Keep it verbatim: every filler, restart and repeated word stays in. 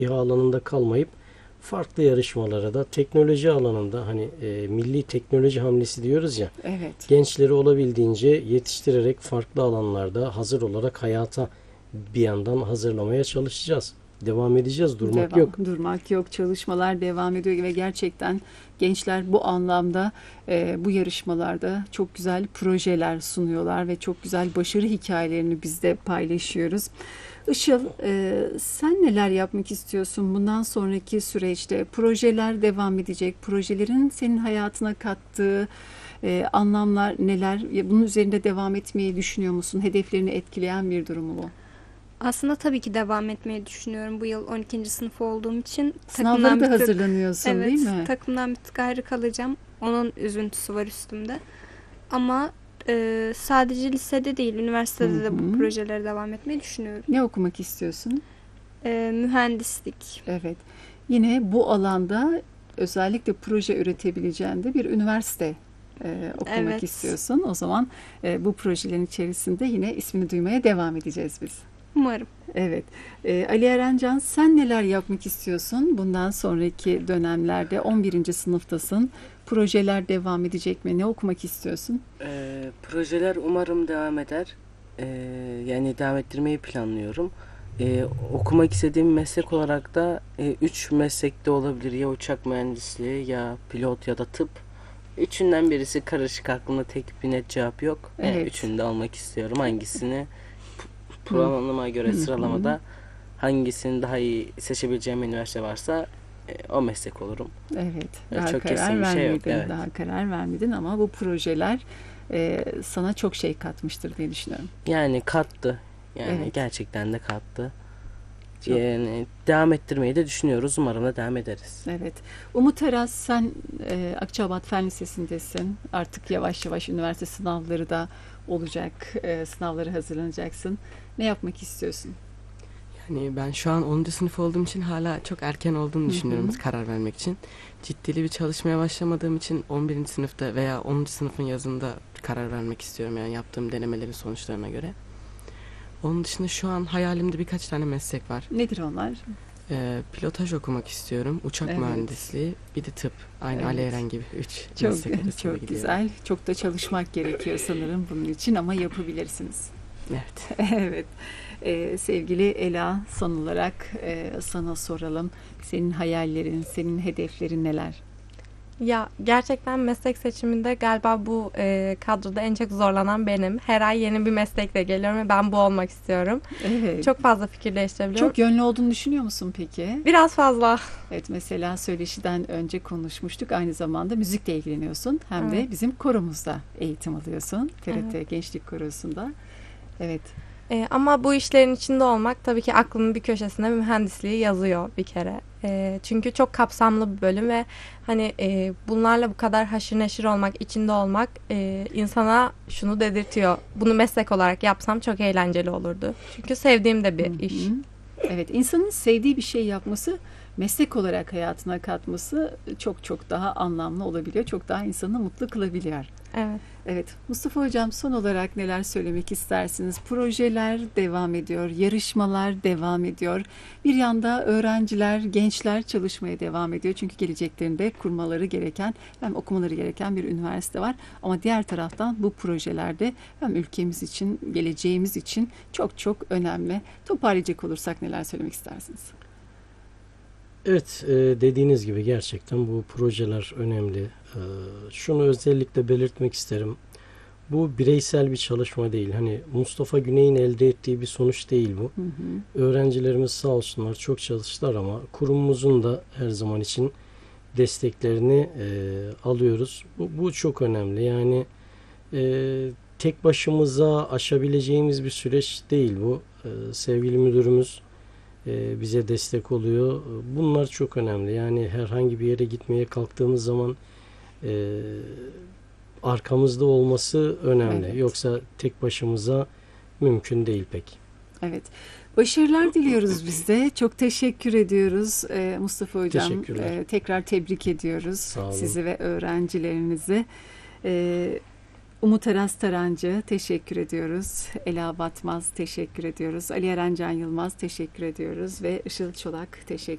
İHA alanında kalmayıp farklı yarışmalara da teknoloji alanında hani e, milli teknoloji hamlesi diyoruz ya, Evet. gençleri olabildiğince yetiştirerek farklı alanlarda hazır olarak hayata bir yandan hazırlamaya çalışacağız. Devam edeceğiz, durmak Devam, yok. durmak yok. Çalışmalar devam ediyor ve gerçekten gençler bu anlamda e, bu yarışmalarda çok güzel projeler sunuyorlar ve çok güzel başarı hikayelerini biz de paylaşıyoruz. Işıl, e, sen neler yapmak istiyorsun bundan sonraki süreçte? Projeler devam edecek. Projelerin senin hayatına kattığı e, anlamlar neler? Ya bunun üzerinde devam etmeyi düşünüyor musun? Hedeflerini etkileyen bir durum mu bu? Aslında tabii ki devam etmeyi düşünüyorum. Bu yıl on ikinci sınıf olduğum için Sınavları takımdan da bir tık hazırlanıyorsun, değil evet, mi? takımdan bir tık ayrı kalacağım. Onun üzüntüsü var üstümde. Ama e, sadece lisede değil, Hı üniversitede de bu hı. projelere devam etmeyi düşünüyorum. Ne okumak istiyorsun? E, mühendislik. Evet. Yine bu alanda özellikle proje üretebileceğin de bir üniversite e, okumak Evet, istiyorsun. O zaman e, bu projelerin içerisinde yine ismini duymaya devam edeceğiz biz. umarım. Evet. E, Ali Erencan, sen neler yapmak istiyorsun? Bundan sonraki dönemlerde on birinci sınıftasın. Projeler devam edecek mi? Ne okumak istiyorsun? Ee, projeler umarım devam eder. Ee, Yani devam ettirmeyi planlıyorum. Ee, okumak istediğim meslek olarak da e, üç meslekte olabilir. Ya uçak mühendisliği, ya pilot, ya da tıp. Üçünden birisi karışık, aklımda tek bir net cevap yok. Ee, Evet. üçünü de almak istiyorum. Hangisini p- Hı puanlamama göre hı. Hı. sıralamada hangisini daha iyi seçebileceğim üniversite varsa e, o meslek olurum. Evet, Ee, daha çok karar kesin bir şey yok. vermedin, Evet. daha karar vermedin ama bu projeler e, sana çok şey katmıştır diye düşünüyorum. Yani kattı. Yani Evet, gerçekten de kattı. çok. Yani devam ettirmeyi de düşünüyoruz. Umarım da devam ederiz. Evet. Umut Aras, sen e, Akçabat Fen Lisesi'ndesin. Artık yavaş yavaş üniversite sınavları da olacak. E, sınavlara hazırlanacaksın. Ne yapmak istiyorsun? Yani ben şu an onuncu sınıf olduğum için hala çok erken olduğunu Hı düşünüyorum hı. karar vermek için. Ciddili bir çalışmaya başlamadığım için on birinci sınıfta veya onuncu sınıfın yazında karar vermek istiyorum, yani yaptığım denemelerin sonuçlarına göre. Onun dışında şu an hayalimde birkaç tane meslek var. Nedir onlar? Ee, pilotaj okumak istiyorum, uçak Evet, mühendisliği, bir de tıp. Aynı Ali evet. Eren gibi üç Çok meslek arasında çok gidiyorum. güzel. Çok da çalışmak gerekiyor sanırım bunun için ama yapabilirsiniz. Evet. Evet. Ee, sevgili Ela, son olarak e, sana soralım. Senin hayallerin, senin hedeflerin neler? Ya gerçekten meslek seçiminde galiba bu e, kadroda en çok zorlanan benim. Her ay yeni bir meslekle geliyorum ve ben bu olmak istiyorum. Evet. Çok fazla fikir değiştirebiliyorum. Çok yönlü olduğunu düşünüyor musun peki? Biraz fazla. Evet, mesela söyleşiden önce konuşmuştuk. Aynı zamanda müzikle ilgileniyorsun. Hem Evet. de bizim koromuzda eğitim alıyorsun. T R T Evet. Gençlik Korosu'nda. Evet. E, ama bu işlerin içinde olmak tabii ki aklımın bir köşesinde mühendisliği yazıyor bir kere. E, çünkü çok kapsamlı bir bölüm ve hani e, bunlarla bu kadar haşır neşir olmak, içinde olmak e, insana şunu dedirtiyor. Bunu meslek olarak yapsam çok eğlenceli olurdu. Çünkü sevdiğim de Hı bir iş. hı. Evet, insanın sevdiği bir şey yapması, meslek olarak hayatına katması çok çok daha anlamlı olabiliyor. Çok daha insanı mutlu kılabiliyor. Evet. Evet, Mustafa Hocam, son olarak neler söylemek istersiniz? Projeler devam ediyor, yarışmalar devam ediyor. Bir yanda öğrenciler, gençler çalışmaya devam ediyor. Çünkü geleceklerinde kurmaları gereken, hem okumaları gereken bir üniversite var. Ama diğer taraftan bu projelerde hem ülkemiz için, geleceğimiz için çok çok önemli. Toparlayacak olursak neler söylemek istersiniz? Evet, e, dediğiniz gibi gerçekten bu projeler önemli. E, şunu özellikle belirtmek isterim. Bu bireysel bir çalışma değil. Hani Mustafa Güney'in elde ettiği bir sonuç değil bu. Hı hı. Öğrencilerimiz sağ olsunlar çok çalıştılar ama kurumumuzun da her zaman için desteklerini e, alıyoruz. Bu, bu çok önemli. Yani e, tek başımıza aşabileceğimiz bir süreç değil bu. E, sevgili müdürümüz e, bize destek oluyor. Bunlar çok önemli. Yani herhangi bir yere gitmeye kalktığımız zaman e, arkamızda olması önemli. Evet. Yoksa tek başımıza mümkün değil pek. Evet. Başarılar diliyoruz biz de. Çok teşekkür ediyoruz Ee, Mustafa Hocam. Teşekkürler. Ee, tekrar tebrik ediyoruz Sağ olun. sizi ve öğrencilerinizi. Ee, Umut Aras Tarancı teşekkür ediyoruz. Ela Batmaz teşekkür ediyoruz. Ali Erencan Yılmaz teşekkür ediyoruz ve Işıl Çolak teşekkür